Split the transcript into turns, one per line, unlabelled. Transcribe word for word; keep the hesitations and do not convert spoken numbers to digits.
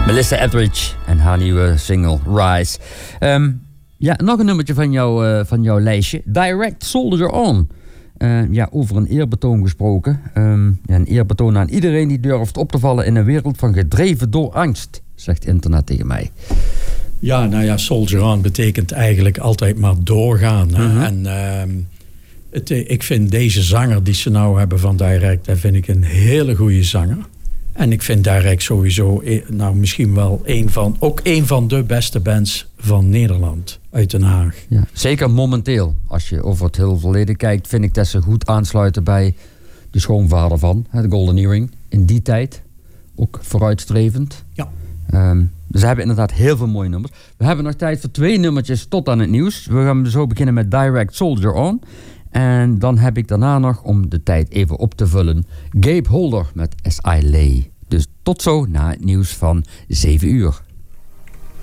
Melissa Etheridge en haar nieuwe single Rise. Um, ja, nog een nummertje van, jou, uh, van jouw lijstje. Direct Soldier On. Uh, ja, over een eerbetoon gesproken. Um, ja, een eerbetoon aan iedereen die durft op te vallen in een wereld van gedreven door angst, zegt internet tegen mij.
Ja, nou ja, Soldier On betekent eigenlijk altijd maar doorgaan. Mm-hmm. En uh, het, ik vind deze zanger die ze nou hebben van Direct, dat vind ik een hele goede zanger. En ik vind Direct sowieso, nou misschien wel een van, ook een van de beste bands van Nederland, uit Den Haag.
Ja, zeker momenteel. Als je over het heel verleden kijkt, vind ik dat ze goed aansluiten bij de schoonvader van, de Golden Earring. In die tijd, ook vooruitstrevend.
Ja.
Um, dus ze hebben inderdaad heel veel mooie nummers. We hebben nog tijd voor twee nummertjes tot aan het nieuws. We gaan zo beginnen met Direct Soldier On. En dan heb ik daarna nog, om de tijd even op te vullen, Gabe Holder met As I Lay. Dus tot zo na het nieuws van zeven uur.